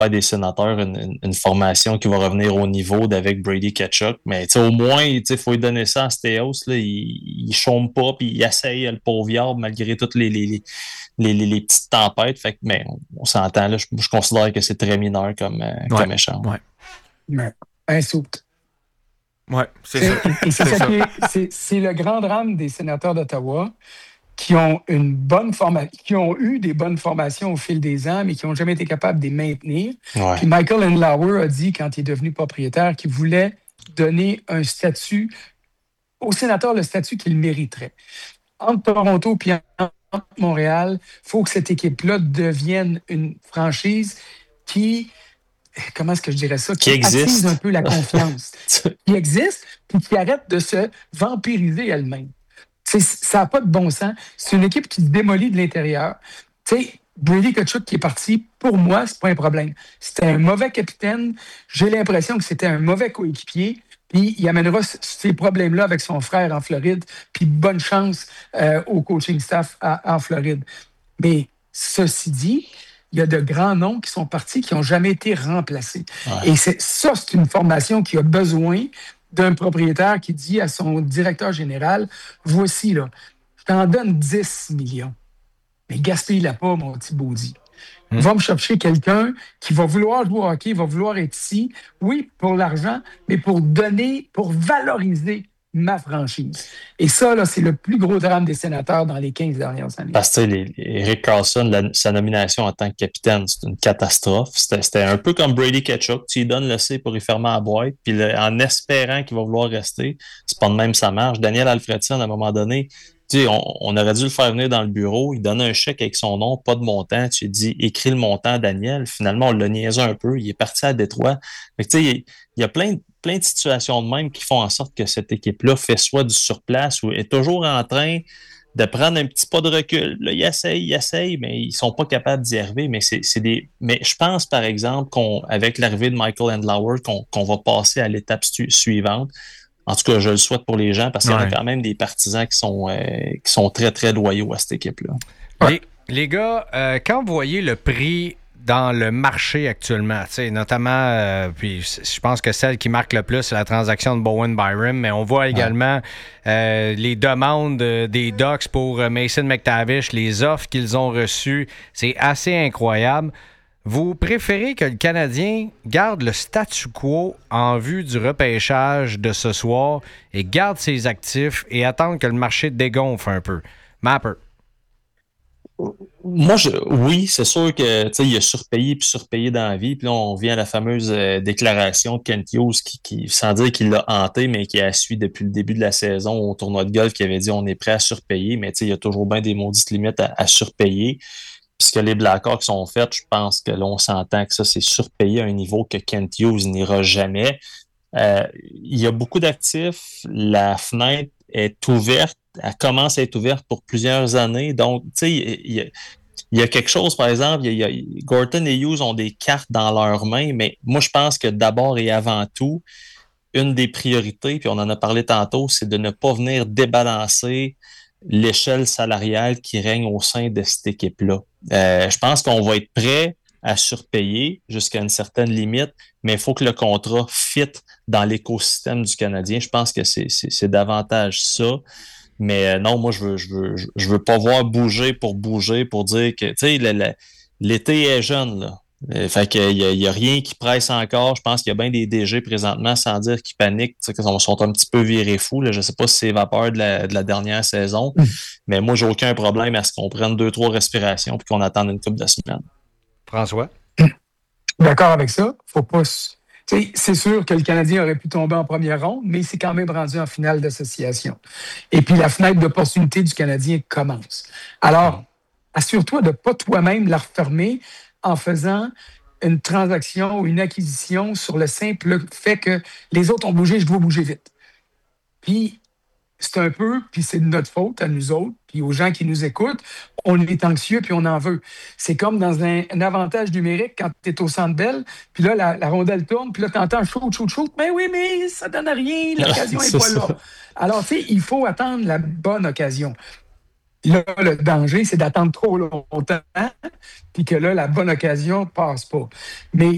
des sénateurs une formation qui va revenir au niveau d'avec Brady Ketchuk. Mais au moins, il faut lui donner ça à Stéos. Là, il chôme pas, puis il essaye le pauvre viable malgré toutes les petites tempêtes. Fait que, mais on s'entend, là, je considère que c'est très mineur comme échange. Ouais. Mais, insulte. Oui, c'est ça. C'est le grand drame des sénateurs d'Ottawa qui ont qui ont eu des bonnes formations au fil des ans, mais qui n'ont jamais été capables de les maintenir. Ouais. Puis Michael Andlauer a dit, quand il est devenu propriétaire, qu'il voulait donner un statut aux sénateurs, le statut qu'il mériterait. Entre Toronto et entre Montréal, il faut que cette équipe-là devienne une franchise qui... Comment est-ce que je dirais ça? Qui existe. Attise un peu la confiance. Qui existe, puis qui arrête de se vampiriser elle-même. Ça n'a pas de bon sens. C'est une équipe qui se démolit de l'intérieur. Tu sais, Brady Tkachuk qui est parti, pour moi, c'est pas un problème. C'était un mauvais capitaine. J'ai l'impression que c'était un mauvais coéquipier. Puis il amènera ces problèmes-là avec son frère en Floride. Puis bonne chance au coaching staff en Floride. Mais ceci dit, il y a de grands noms qui sont partis, qui n'ont jamais été remplacés. Ouais. Et c'est une formation qui a besoin d'un propriétaire qui dit à son directeur général, voici, là, je t'en donne 10 millions, mais gaspille-la pas, mon petit Baudy. Va me chercher quelqu'un qui va vouloir jouer au hockey, va vouloir être ici, oui, pour l'argent, mais pour donner, pour valoriser ma franchise. Et ça, là, c'est le plus gros drame des sénateurs dans les 15 dernières années. Parce que Erik Karlsson, sa nomination en tant que capitaine, c'est une catastrophe. C'était un peu comme Brady Tkachuk. Tu lui donnes le C pour y fermer la boîte, puis en espérant qu'il va vouloir rester, c'est pas de même ça marche. Daniel Alfredson, à un moment donné, on aurait dû le faire venir dans le bureau, il donne un chèque avec son nom, pas de montant. Tu lui dis, écris le montant à Daniel. Finalement, on l'a niaisé un peu. Il est parti à Détroit. Fait que, il y a plein de situations de même qui font en sorte que cette équipe-là fait soit du surplace ou est toujours en train de prendre un petit pas de recul. Là, ils essayent, mais ils sont pas capables d'y arriver. Mais mais je pense, par exemple, qu'avec l'arrivée de Michael Andlauer, qu'on va passer à l'étape suivante. En tout cas, je le souhaite pour les gens parce qu'il y en a quand même des partisans qui sont très, très loyaux à cette équipe-là. Les gars, quand vous voyez le prix dans le marché actuellement, notamment, puis je pense que celle qui marque le plus, c'est la transaction de Bowen Byram, mais on voit également les demandes des Ducks pour Mason McTavish, les offres qu'ils ont reçues. C'est assez incroyable. Vous préférez que le Canadien garde le statu quo en vue du repêchage de ce soir et garde ses actifs et attendre que le marché dégonfle un peu? Mapper. Moi, oui, c'est sûr que il a surpayé puis surpayé dans la vie. Puis là, on vient à la fameuse déclaration de Kent Hughes qui, sans dire qu'il l'a hanté, mais qui a suivi depuis le début de la saison au tournoi de golf, qui avait dit on est prêt à surpayer, mais il y a toujours bien des maudites limites à surpayer. Puisque les Blackhawks sont faits, je pense que là, on s'entend que ça, c'est surpayé à un niveau que Kent Hughes n'ira jamais. Il y a beaucoup d'actifs. La fenêtre est ouverte. Elle commence à être ouverte pour plusieurs années. Donc, tu sais, il y a quelque chose, par exemple, Gorton et Hughes ont des cartes dans leurs mains, mais moi, je pense que d'abord et avant tout, une des priorités, puis on en a parlé tantôt, c'est de ne pas venir débalancer l'échelle salariale qui règne au sein de cette équipe-là. Je pense qu'on va être prêt à surpayer jusqu'à une certaine limite, mais il faut que le contrat fit dans l'écosystème du Canadien. Je pense que c'est davantage ça. Mais non, moi, je veux pas voir bouger pour dire que, tu sais, l'été est jeune, là. Fait qu'il y a rien qui presse encore. Je pense qu'il y a bien des DG présentement, sans dire qu'ils paniquent, qu'ils sont un petit peu virés fous. Là. Je sais pas si c'est vapeur de la dernière saison, mais moi, j'ai aucun problème à ce qu'on prenne 2-3 respirations puis qu'on attende une couple de semaines. François? D'accord avec ça. Faut pas... C'est sûr que le Canadien aurait pu tomber en première ronde, mais il s'est quand même rendu en finale d'association. Et puis, la fenêtre d'opportunité du Canadien commence. Alors, assure-toi de ne pas toi-même la refermer en faisant une transaction ou une acquisition sur le simple fait que les autres ont bougé, je dois bouger vite. Puis, c'est un peu, puis c'est de notre faute à nous autres, puis aux gens qui nous écoutent, on est anxieux puis on en veut. C'est comme dans un avantage numérique quand tu es au Centre Bell, puis là, la rondelle tourne, puis là, tu entends shoot. Mais oui, mais ça donne rien, l'occasion n'est pas là. Alors, tu sais, il faut attendre la bonne occasion. Là, le danger, c'est d'attendre trop longtemps, puis que là, la bonne occasion ne passe pas. Mais